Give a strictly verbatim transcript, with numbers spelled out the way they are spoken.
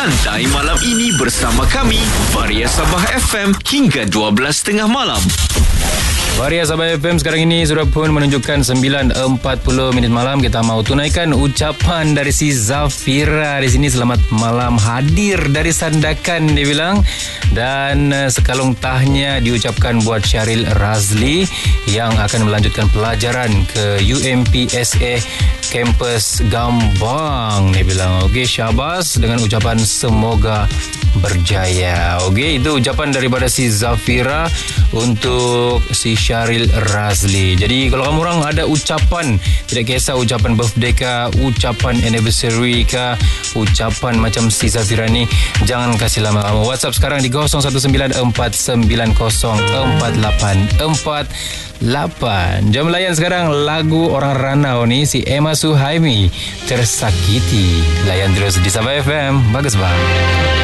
Santai malam ini bersama kami, Varia Sabah F M, hingga dua belas tiga puluh malam. Varia Sabah F M sekarang ini sudah pun menunjukkan sembilan empat puluh minit malam. Kita mau tunaikan ucapan dari si Zafira di sini. Selamat malam, hadir dari Sandakan dia bilang. Dan uh, sekalung tahnya diucapkan buat Syaril Razli yang akan melanjutkan pelajaran ke U M P S A Kampus Gambang dia bilang. Okey, syabas dengan ucapan semoga berjaya. Okey, itu ucapan daripada si Zafira untuk si Syaril Razli. Jadi kalau kamu orang ada ucapan, tidak kisah ucapan birthday kah, ucapan anniversary kah, ucapan macam si Zafira ni, jangan kasih lama kamu. WhatsApp sekarang di kosong satu sembilan empat sembilan kosong empat lapan empat lapan. Jom layan sekarang lagu orang Ranau ni, si Emma Suhaimi, Tersakiti. Layan terus di Sabah F M. Bagus bang.